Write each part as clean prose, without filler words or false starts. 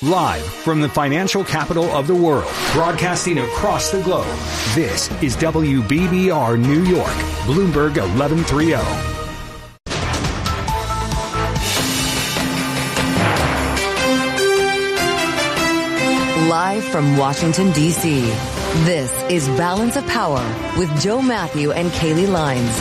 Live from the financial capital of the world, broadcasting across the globe, this is WBBR New York, Bloomberg 1130. Live from Washington, D.C., this is Balance of Power with Joe Matthew and Kaylee Lines.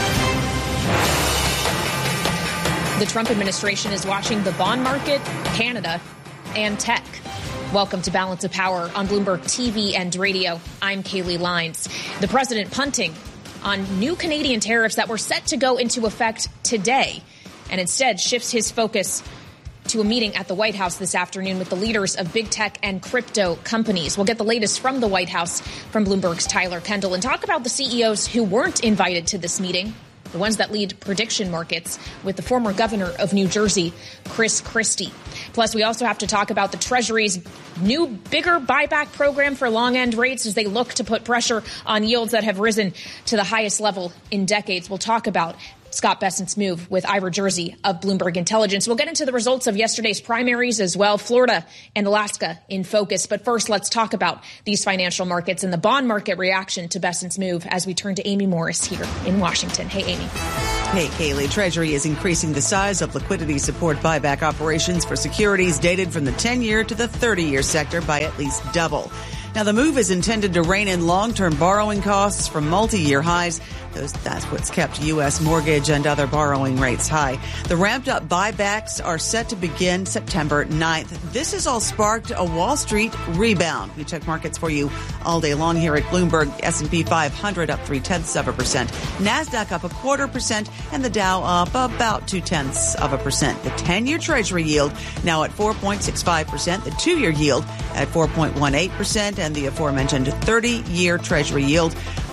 The Trump administration is watching the bond market, Canada, and tech. Welcome to Balance of Power on Bloomberg TV and radio. I'm Kaylee Lines. The president punting on new Canadian tariffs that were set to go into effect today, and instead shifts his focus to a meeting at the White House this afternoon with the leaders of big tech and crypto companies. We'll get the latest from the White House from Bloomberg's Tyler Kendall and talk about the CEOs who weren't invited to this meeting, the ones that lead prediction markets, with the former governor of New Jersey, Chris Christie. Plus, we also have to talk about the Treasury's new, bigger buyback program for long-end rates as they look to put pressure on yields that have risen to the highest level in decades. We'll talk about Scott Bessent's move with Ira Jersey of Bloomberg Intelligence. We'll get into the results of yesterday's primaries as well, Florida and Alaska in focus. But first, let's talk about these financial markets and the bond market reaction to Bessent's move as we turn to Amy Morris here in Washington. Hey, Amy. Hey, Kaylee. Treasury is increasing the size of liquidity support buyback operations for securities dated from the 10-year to the 30-year sector by at least double. Now, the move is intended to rein in long-term borrowing costs from multi-year highs. That's what's kept U.S. mortgage and other borrowing rates high. The ramped-up buybacks are set to begin September 9th. This has all sparked a Wall Street rebound. We check markets for you all day long here at Bloomberg. S&P 500 up 0.3%. NASDAQ up 0.25%, and the Dow up about 0.2%. The 10-year Treasury yield now at 4.65%. The 2-year yield at 4.18%, and the aforementioned 30-year Treasury yield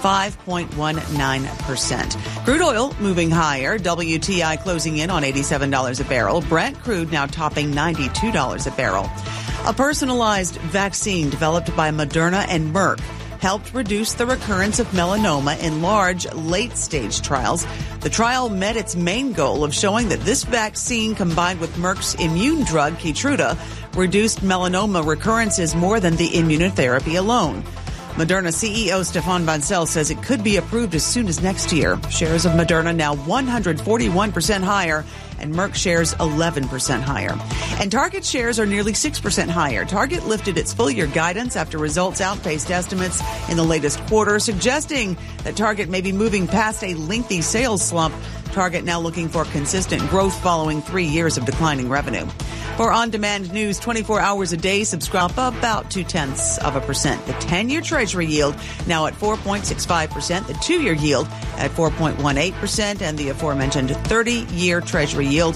5.19%. Crude oil moving higher. WTI closing in on $87 a barrel. Brent crude now topping $92 a barrel. A personalized vaccine developed by Moderna and Merck helped reduce the recurrence of melanoma in large late-stage trials. The trial met its main goal of showing that this vaccine, combined with Merck's immune drug Keytruda, reduced melanoma recurrences more than the immunotherapy alone. Moderna CEO Stéphane Bancel says it could be approved as soon as next year. Shares of Moderna now 141% higher, and Merck shares 11% higher. And Target shares are nearly 6% higher. Target lifted its full-year guidance after results outpaced estimates in the latest quarter, suggesting that Target may be moving past a lengthy sales slump. Target now looking for consistent growth following 3 years of declining revenue. For on-demand news 24 hours a day, subscribe about 0.2%. The 10-year Treasury yield now at 4.65%, the 2-year yield at 4.18%, and the aforementioned 30-year Treasury yield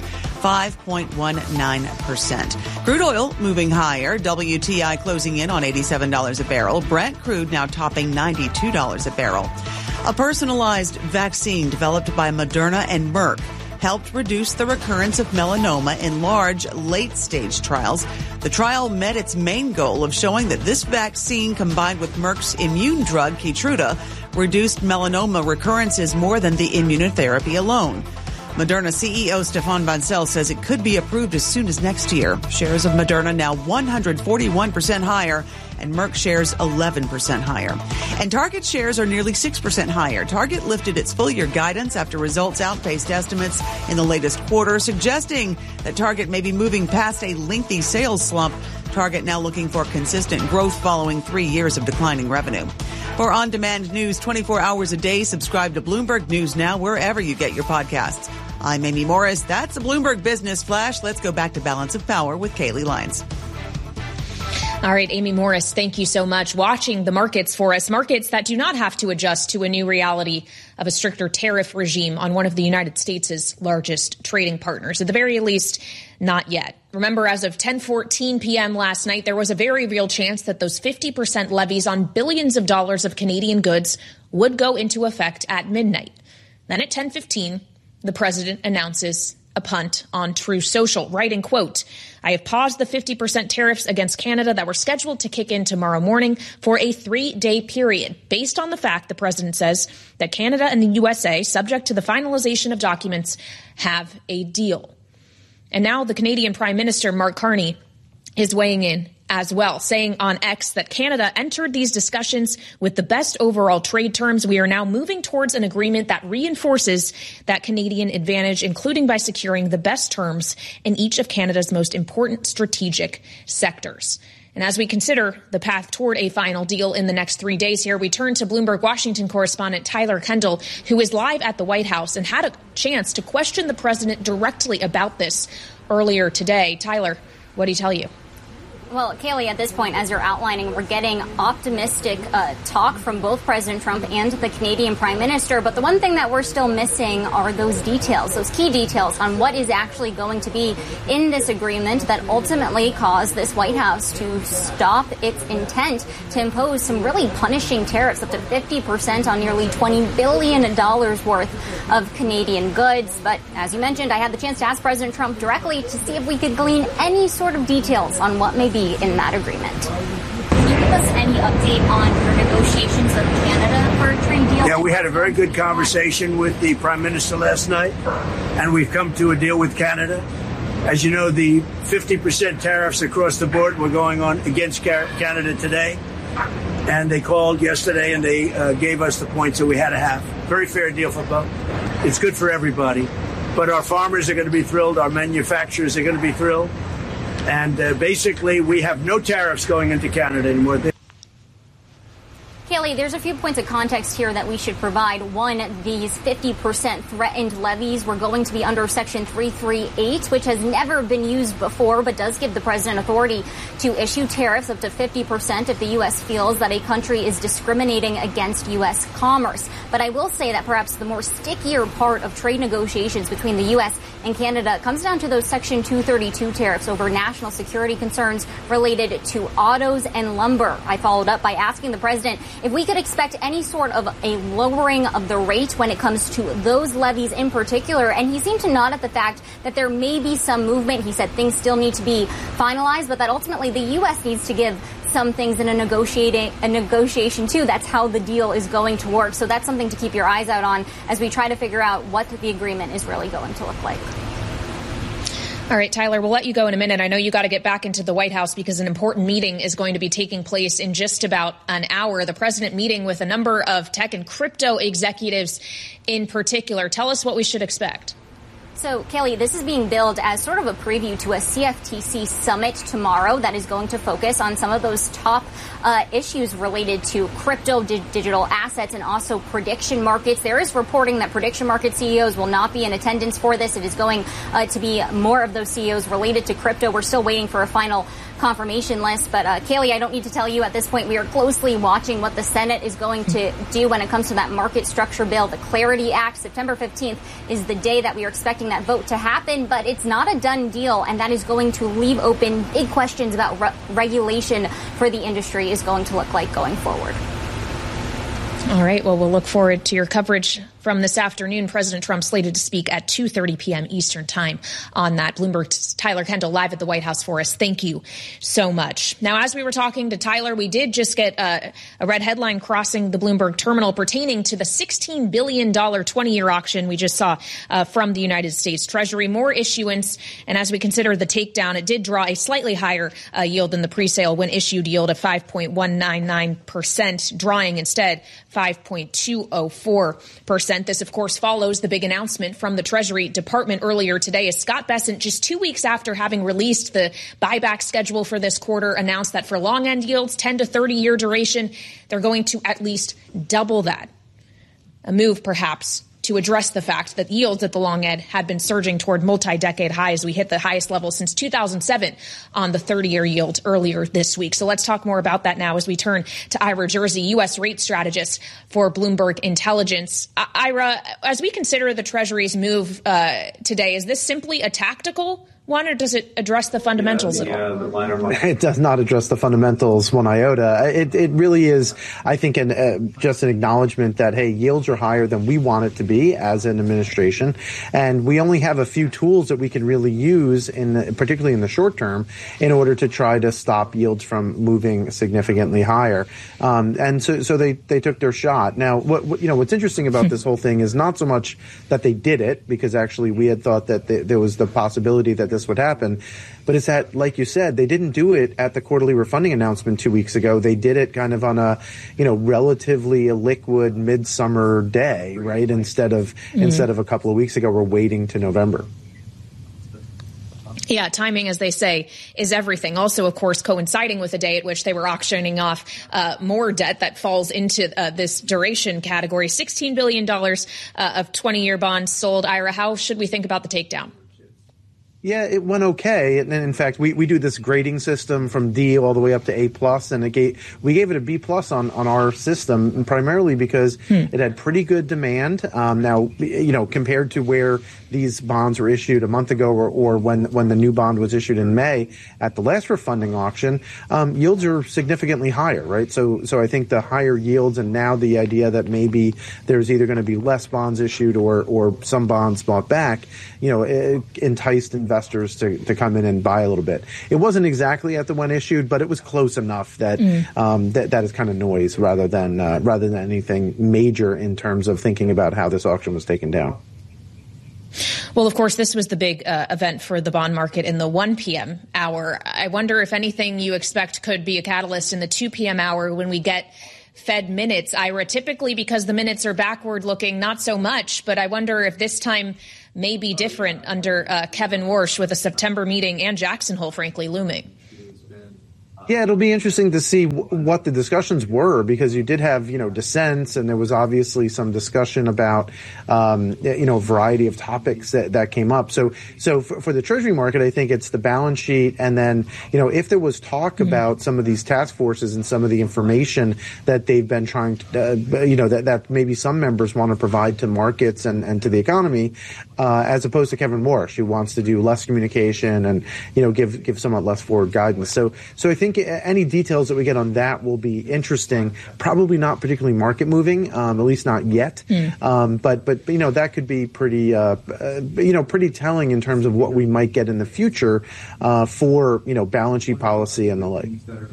5.19%. Crude oil moving higher. WTI closing in on $87 a barrel. Brent crude now topping $92 a barrel. A personalized vaccine developed by Moderna and Merck helped reduce the recurrence of melanoma in large late-stage trials. The trial met its main goal of showing that this vaccine, combined with Merck's immune drug Keytruda, reduced melanoma recurrences more than the immunotherapy alone. Moderna CEO Stéphane Bancel says it could be approved as soon as next year. Shares of Moderna now 141% higher, and Merck shares 11% higher. And Target shares are nearly 6% higher. Target lifted its full-year guidance after results outpaced estimates in the latest quarter, suggesting that Target may be moving past a lengthy sales slump. Target now looking for consistent growth following 3 years of declining revenue. For on-demand news 24 hours a day, subscribe to Bloomberg News Now wherever you get your podcasts. I'm Amy Morris. That's the Bloomberg Business Flash. Let's go back to Balance of Power with Kaylee Lines. All right, Amy Morris, thank you so much. Watching the markets for us, markets that do not have to adjust to a new reality of a stricter tariff regime on one of the United States' largest trading partners. At the very least, not yet. Remember, as of 10:14 p.m. last night, there was a very real chance that those 50% levies on billions of dollars of Canadian goods would go into effect at midnight. Then at 10:15, the president announces a punt on Truth Social, writing, quote, "I have paused the 50% tariffs against Canada that were scheduled to kick in tomorrow morning for a 3-day period, based on the fact," the president says, "that Canada and the USA, subject to the finalization of documents, have a deal." And now the Canadian Prime Minister, Mark Carney, is weighing in as well, saying on X that Canada entered these discussions with the best overall trade terms. We are now moving towards an agreement that reinforces that Canadian advantage, including by securing the best terms in each of Canada's most important strategic sectors. And as we consider the path toward a final deal in the next 3 days here, we turn to Bloomberg Washington correspondent Tyler Kendall, who is live at the White House and had a chance to question the president directly about this earlier today. Tyler, what did he tell you? Well, Kaylee, at this point, as you're outlining, we're getting optimistic talk from both President Trump and the Canadian Prime Minister. But the one thing that we're still missing are those details, those key details on what is actually going to be in this agreement that ultimately caused this White House to stop its intent to impose some really punishing tariffs up to 50% on nearly $20 billion worth of Canadian goods. But as you mentioned, I had the chance to ask President Trump directly to see if we could glean any sort of details on what may be in that agreement. Can you give us any update on your negotiations with Canada for a trade deal? Yeah, we had a very good conversation with the Prime Minister last night, and we've come to a deal with Canada. As you know, the 50% tariffs across the board were going on against Canada today, and they called yesterday and they gave us the points that we had to have. Very fair deal for both. It's good for everybody, but our farmers are going to be thrilled. Our manufacturers are going to be thrilled. And basically, we have no tariffs going into Canada anymore. Kaylee, there's a few points of context here that we should provide. One, these 50% threatened levies were going to be under Section 338, which has never been used before, but does give the president authority to issue tariffs up to 50% if the U.S. feels that a country is discriminating against U.S. commerce. But I will say that perhaps the more stickier part of trade negotiations between the U.S. and Canada comes down to those Section 232 tariffs over national security concerns related to autos and lumber. I followed up by asking the president if we could expect any sort of a lowering of the rate when it comes to those levies in particular. And he seemed to nod at the fact that there may be some movement. He said things still need to be finalized, but that ultimately the U.S. needs to give some things in a negotiation too. That's how the deal is going to work. So that's something to keep your eyes out on as we try to figure out what the agreement is really going to look like. All right, Tyler, we'll let you go in a minute. I know you got to get back into the White House because an important meeting is going to be taking place in just about an hour. The president meeting with a number of tech and crypto executives in particular. Tell us what we should expect. So, Kaylee, this is being billed as sort of a preview to a CFTC summit tomorrow that is going to focus on some of those top issues related to crypto, digital assets, and also prediction markets. There is reporting that prediction market CEOs will not be in attendance for this. It is going to be more of those CEOs related to crypto. We're still waiting for a final confirmation list. But Kaylee, I don't need to tell you at this point, we are closely watching what the Senate is going to do when it comes to that market structure bill, the Clarity Act. September 15th is the day that we are expecting that vote to happen, but it's not a done deal, and that is going to leave open big questions about regulation for the industry is going to look like going forward. All right. Well, we'll look forward to your coverage from this afternoon. President Trump slated to speak at 2:30 p.m. Eastern time on that. Bloomberg's Tyler Kendall live at the White House for us. Thank you so much. Now, as we were talking to Tyler, we did just get a red headline crossing the Bloomberg terminal pertaining to the $16 billion 20-year auction we just saw from the United States Treasury. More issuance. And as we consider the takedown, it did draw a slightly higher yield than the presale when issued yield of 5.199%, drawing instead 5.204%. This, of course, follows the big announcement from the Treasury Department earlier today as Scott Bessent, just 2 weeks after having released the buyback schedule for this quarter, announced that for long end yields, 10 to 30-year duration, they're going to at least double that. A move, perhaps, to address the fact that yields at the long end had been surging toward multi-decade highs. We hit the highest level since 2007 on the 30-year yield earlier this week. So let's talk more about that now as we turn to Ira Jersey, U.S. rate strategist for Bloomberg Intelligence. Ira, as we consider the Treasury's move today, is this simply a tactical one, or does it address the fundamentals at all? It does not address the fundamentals one iota. It really is, I think, just an acknowledgement that, hey, yields are higher than we want it to be as an administration, and we only have a few tools that we can really use, particularly in the short term, in order to try to stop yields from moving significantly higher. And so they took their shot. Now, what's interesting about this whole thing is not so much that they did it, because actually we had thought that there was the possibility that this would happen. But it's that, like you said, they didn't do it at the quarterly refunding announcement 2 weeks ago. They did it kind of on a, relatively liquid midsummer day, right? Instead of a couple of weeks ago, we're waiting to November. Yeah, timing, as they say, is everything. Also, of course, coinciding with the day at which they were auctioning off more debt that falls into this duration category. $16 billion of 20-year bonds sold. Ira, how should we think about the takedown? Yeah, it went okay. And in fact, we do this grading system from D all the way up to A+, and we gave it a B+ on our system, primarily because it had pretty good demand. Now, compared to where these bonds were issued a month ago or when the new bond was issued in May at the last refunding auction, yields are significantly higher, right? So I think the higher yields, and now the idea that maybe there's either going to be less bonds issued or some bonds bought back, it enticed investors to come in and buy a little bit. It wasn't exactly at the one issued, but it was close enough that that is kind of noise rather than anything major in terms of thinking about how this auction was taken down. Well, of course, this was the big event for the bond market in the 1 p.m. hour. I wonder if anything you expect could be a catalyst in the 2 p.m. hour when we get Fed minutes. Ira, typically because the minutes are backward looking, not so much, but I wonder if this time may be different under Kevin Warsh with a September meeting and Jackson Hole, frankly, looming. Yeah, it'll be interesting to see what the discussions were, because you did have, dissents, and there was obviously some discussion about, a variety of topics that came up. So for the Treasury market, I think it's the balance sheet. And then, if there was talk about some of these task forces and some of the information that they've been trying to, that maybe some members want to provide to markets and to the economy, as opposed to Kevin Warsh, who wants to do less communication and, give somewhat less forward guidance. So I think any details that we get on that will be interesting. Probably not particularly market moving, at least not yet. But that could be pretty pretty telling in terms of what we might get in the future for balance sheet policy and the like.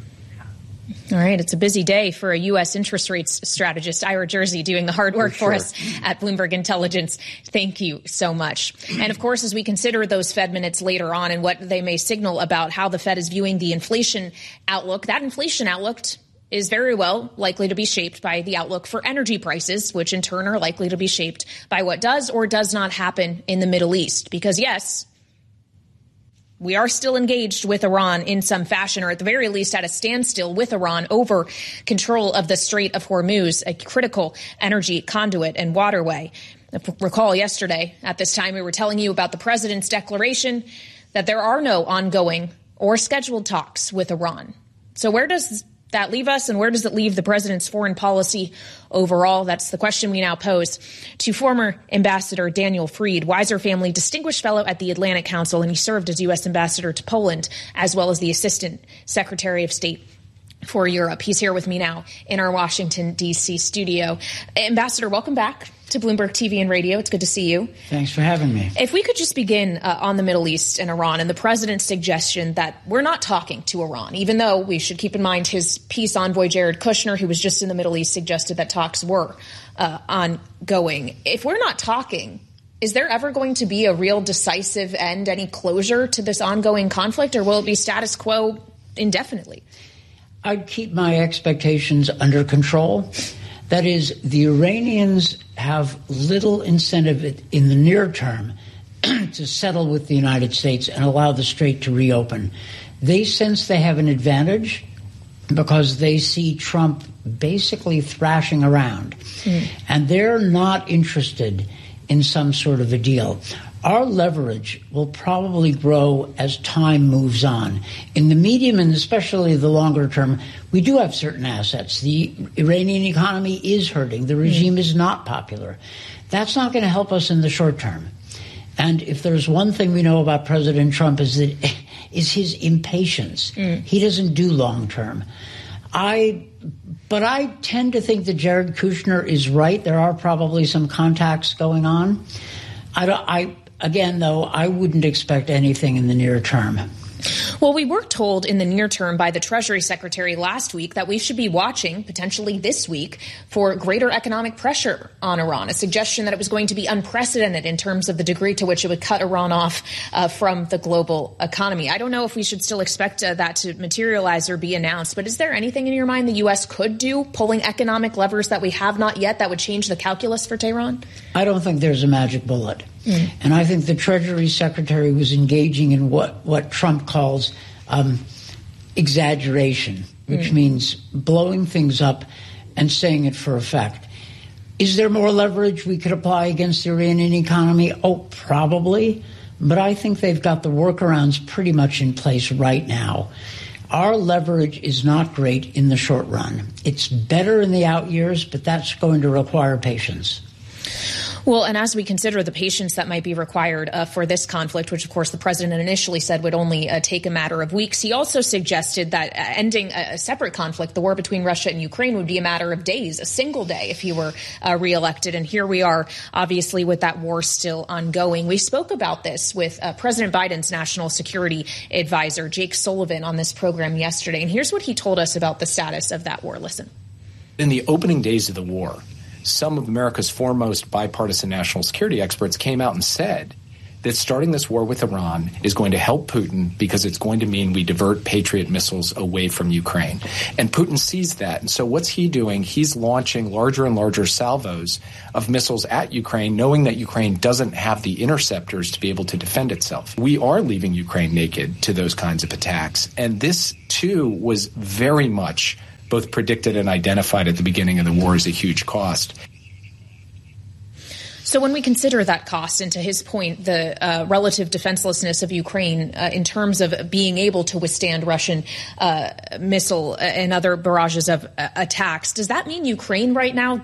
All right. It's a busy day for a U.S. interest rates strategist, Ira Jersey, doing the hard work for us at Bloomberg Intelligence. Thank you so much. And of course, as we consider those Fed minutes later on and what they may signal about how the Fed is viewing the inflation outlook, that inflation outlook is very well likely to be shaped by the outlook for energy prices, which in turn are likely to be shaped by what does or does not happen in the Middle East. Because yes, we are still engaged with Iran in some fashion, or at the very least at a standstill with Iran over control of the Strait of Hormuz, a critical energy conduit and waterway. Recall yesterday at this time we were telling you about the president's declaration that there are no ongoing or scheduled talks with Iran. So where does that leave us, and where does it leave the president's foreign policy overall? That's the question we now pose to former Ambassador Daniel Fried, Weiser Family Distinguished Fellow at the Atlantic Council, and he served as U.S. Ambassador to Poland, as well as the Assistant Secretary of State for Europe. He's here with me now in our Washington, D.C. studio. Ambassador, welcome back to Bloomberg TV and radio. It's good to see you. Thanks for having me. If we could just begin on the Middle East and Iran and the president's suggestion that we're not talking to Iran, even though we should keep in mind his peace envoy, Jared Kushner, who was just in the Middle East, suggested that talks were ongoing. If we're not talking, is there ever going to be a real decisive end, any closure to this ongoing conflict, or will it be status quo indefinitely? I'd keep my expectations under control. That is, the Iranians have little incentive in the near term to settle with the United States and allow the strait to reopen. They sense they have an advantage because they see Trump basically thrashing around. And they're not interested in some sort of a deal. Our leverage will probably grow as time moves on. In the medium and especially the longer term, we do have certain assets. The Iranian economy is hurting. The regime is not popular. That's not going to help us in the short term. And if there's one thing we know about President Trump is his impatience. He doesn't do long term. But I tend to think that Jared Kushner is right. There are probably some contacts going on. Again, though, I wouldn't expect anything in the near term. Well, we were told in the near term by the Treasury Secretary last week that we should be watching, potentially this week, for greater economic pressure on Iran, a suggestion that it was going to be unprecedented in terms of the degree to which it would cut Iran off from the global economy. I don't know if we should still expect that to materialize or be announced, but is there anything in your mind the U.S. could do, pulling economic levers that we have not yet, that would change the calculus for Tehran? I don't think there's a magic bullet. And I think the Treasury Secretary was engaging in what Trump calls exaggeration, which means blowing things up and saying it for effect. Is there more leverage we could apply against the Iranian economy? Oh, probably. But I think they've got the workarounds pretty much in place right now. Our leverage is not great in the short run. It's better in the out years, but that's going to require patience. Well, and as we consider the patience that might be required for this conflict, which, of course, the president initially said would only take a matter of weeks, he also suggested that ending a separate conflict, the war between Russia and Ukraine, would be a matter of days, a single day, if he were reelected. And here we are, obviously, with that war still ongoing. We spoke about this with President Biden's national security advisor, Jake Sullivan, on this program yesterday. And here's what he told us about the status of that war. Listen. In the opening days of the war, some of America's foremost bipartisan national security experts came out and said that starting this war with Iran is going to help Putin because it's going to mean we divert Patriot missiles away from Ukraine. And Putin sees that. And so what's he doing? He's launching larger and larger salvos of missiles at Ukraine, knowing that Ukraine doesn't have the interceptors to be able to defend itself. We are leaving Ukraine naked to those kinds of attacks. And this, too, was very much both predicted and identified at the beginning of the war as a huge cost. So when we consider that cost, and to his point, the relative defenselessness of Ukraine in terms of being able to withstand Russian missile and other barrages of attacks, does that mean Ukraine right now